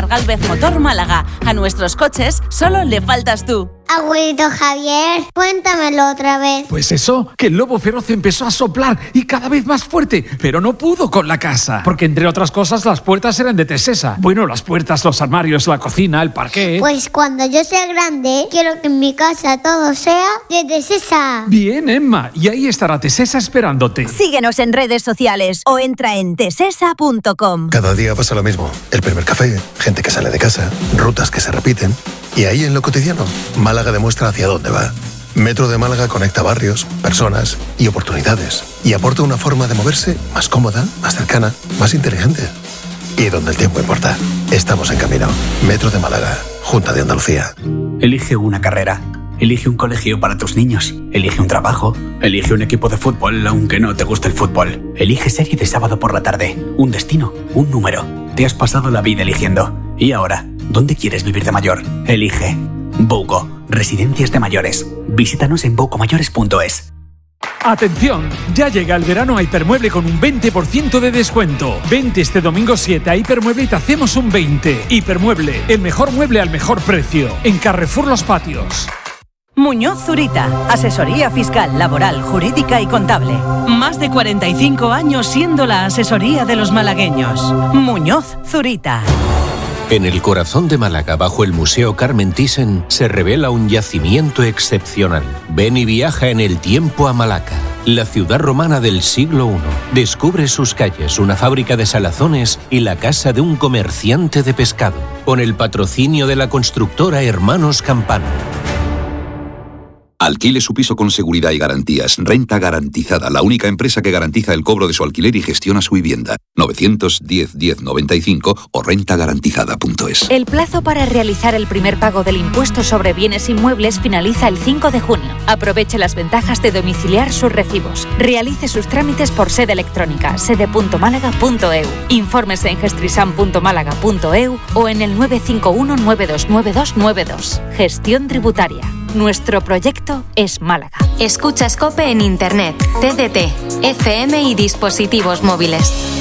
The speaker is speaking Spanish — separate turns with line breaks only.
Gálvez Motor Málaga. A nuestros coches solo le faltas tú.
Abuelito Javier, cuéntamelo otra vez.
Pues eso, que el lobo feroz empezó a soplar y cada vez más fuerte, pero no pudo con la casa, porque entre otras cosas las puertas eran de Tesesa. Bueno, las puertas, los armarios, la cocina, el parquet.
Pues cuando yo sea grande, quiero que en mi casa todo sea de Tesesa.
Bien, Emma, y ahí estará Tesesa esperándote.
Síguenos en redes sociales o entra en tesesa.com.
Cada día pasa lo mismo. El primer café, gente que sale de casa, rutas que se repiten. Y ahí en lo cotidiano, Málaga demuestra hacia dónde va. Metro de Málaga conecta barrios, personas y oportunidades. Y aporta una forma de moverse más cómoda, más cercana, más inteligente. Y donde el tiempo importa. Estamos en camino. Metro de Málaga, Junta de Andalucía.
Elige una carrera. Elige un colegio para tus niños. Elige un trabajo. Elige un equipo de fútbol, aunque no te guste el fútbol. Elige serie de sábado por la tarde. Un destino. Un número. Te has pasado la vida eligiendo. ¿Y ahora? ¿Dónde quieres vivir de mayor? Elige. Bouco. Residencias de mayores. Visítanos en boucomayores.es.
¡Atención! Ya llega el verano a Hipermueble con un 20% de descuento. Vente este domingo 7 a Hipermueble y te hacemos un 20%. Hipermueble, el mejor mueble al mejor precio. En Carrefour Los Patios.
Muñoz Zurita, asesoría fiscal, laboral, jurídica y contable. Más de 45 años siendo la asesoría de los malagueños. Muñoz Zurita.
En el corazón de Málaga, bajo el Museo Carmen Thyssen, se revela un yacimiento excepcional. Ven y viaja en el tiempo a Malaca, la ciudad romana del siglo I. Descubre sus calles, una fábrica de salazones y la casa de un comerciante de pescado, con el patrocinio de la constructora Hermanos Campano.
Alquile su piso con seguridad y garantías. Renta Garantizada, la única empresa que garantiza el cobro de su alquiler y gestiona su vivienda. 910-1095 o rentagarantizada.es.
El plazo para realizar el primer pago del impuesto sobre bienes inmuebles finaliza el 5 de junio. Aproveche las ventajas de domiciliar sus recibos. Realice sus trámites por sede electrónica, sede.málaga.eu. Infórmese en gestrisan.málaga.eu o en el 951-929292. Gestión tributaria. Nuestro proyecto es Málaga.
Escucha SCOPE en Internet, TDT, FM y dispositivos móviles.